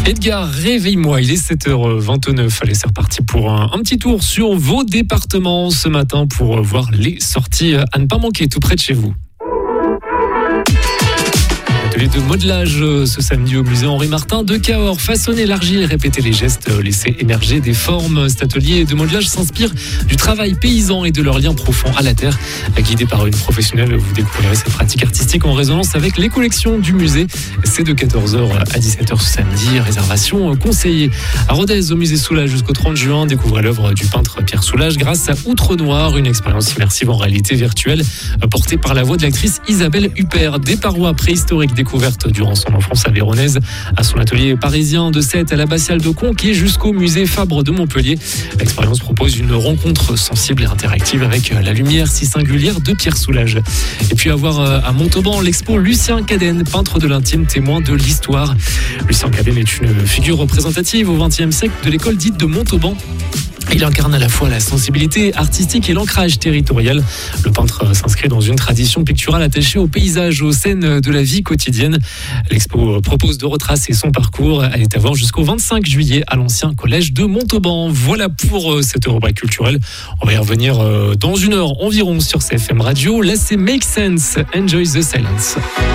Edgar, réveille-moi, il est 7h29. Allez, c'est reparti pour un petit tour sur vos départements ce matin pour voir les sorties à ne pas manquer tout près de chez vous. Atelier de modelage ce samedi au musée Henri Martin de Cahors. Façonner l'argile, répéter les gestes, laisser émerger des formes. Cet atelier de modelage s'inspire du travail paysan et de leur lien profond à la terre. Guidé par une professionnelle, vous découvrirez cette pratique artistique en résonance avec les collections du musée. C'est de 14h à 17h ce samedi. Réservation conseillée. À Rodez, au musée Soulages jusqu'au 30 juin, découvrez l'œuvre du peintre Pierre Soulages grâce à Outre Noir, une expérience immersive en réalité virtuelle portée par la voix de l'actrice Isabelle Huppert. Des parois préhistoriques découverte durant son enfance avéronaise, à son atelier parisien de Sète à l'abbatiale de Conques et jusqu'au musée Fabre de Montpellier. L'expérience propose une rencontre sensible et interactive avec la lumière si singulière de Pierre Soulages. Et puis à voir à Montauban l'expo Lucien Cadenne, peintre de l'intime, témoin de l'histoire. Lucien Cadenne est une figure représentative au XXe siècle de l'école dite de Montauban. Il incarne à la fois la sensibilité artistique et l'ancrage territorial. Le peintre s'inscrit dans une tradition picturale attachée aux paysages, aux scènes de la vie quotidienne. L'expo propose de retracer son parcours. Elle est à voir jusqu'au 25 juillet à l'ancien collège de Montauban. Voilà pour cette rubrique culturelle. On va y revenir dans une heure environ sur CFM Radio. Là, c'est Make Sense, Enjoy the Silence.